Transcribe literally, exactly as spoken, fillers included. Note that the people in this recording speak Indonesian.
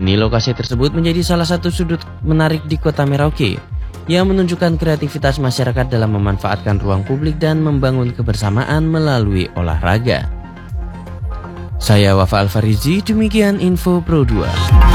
Kini lokasi tersebut menjadi salah satu sudut menarik di kota Merauke yang menunjukkan kreativitas masyarakat dalam memanfaatkan ruang publik dan membangun kebersamaan melalui olahraga. Saya Wafa Alfarizi, demikian info Pro dua.